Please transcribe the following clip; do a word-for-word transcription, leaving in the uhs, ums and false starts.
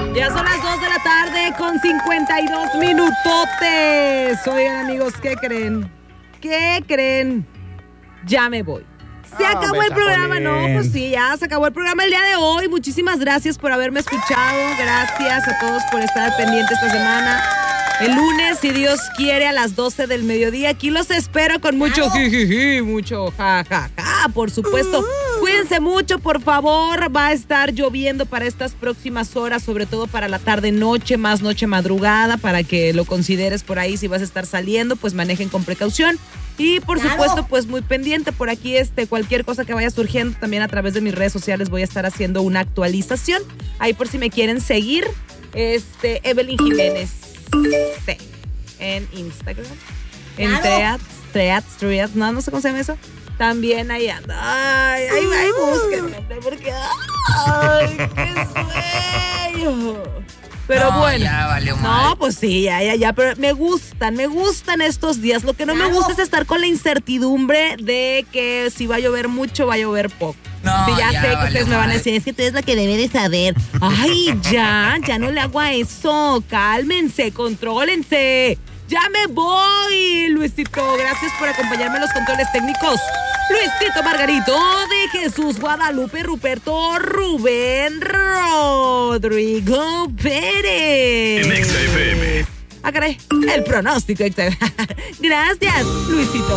Ya son las dos de la tarde con cincuenta y dos minutotes. Oigan, amigos, ¿qué creen? ¿Qué creen? Ya me voy. Se Ah, acabó el programa, ¿no? Pues sí, ya se acabó el programa el día de hoy. Muchísimas gracias por haberme escuchado. Gracias a todos por estar pendientes esta semana. El lunes, si Dios quiere, a las doce del mediodía. Aquí los espero con mucho jijiji, mucho jajaja, ja, ja, por supuesto. Cuídense mucho, por favor. Va a estar lloviendo para estas próximas horas, sobre todo para la tarde-noche, más noche-madrugada, para que lo consideres por ahí. Si vas a estar saliendo, pues manejen con precaución. Y por Claro. supuesto, pues muy pendiente por aquí, este, cualquier cosa que vaya surgiendo, también a través de mis redes sociales voy a estar haciendo una actualización. Ahí por si me quieren seguir, este, Evelyn Jiménez C, en Instagram, en Claro. Threads, Threads, Threads, no, no sé cómo se llama eso. También ahí anda. Ay, ahí, ahí búsquenme, porque ay, qué sueño. Pero No, bueno. ya valió No, madre. pues sí, ya, ya, ya, pero me gustan, me gustan estos días. Lo que no me Claro. gusta es estar con la incertidumbre de que si va a llover mucho, va a llover poco. No, Sí, ya, ya sé que valió ustedes me van a madre. decir, es que tú eres la que debe de saber. Ay, ya, ya no le hago a eso. Cálmense, contrólense. Ya me voy, Luisito. Gracias por acompañarme en los controles técnicos. Luisito Margarito de Jesús Guadalupe Ruperto Rubén Rodrigo Pérez. En Exa F M. Ah, caray, el pronóstico. Gracias, Luisito.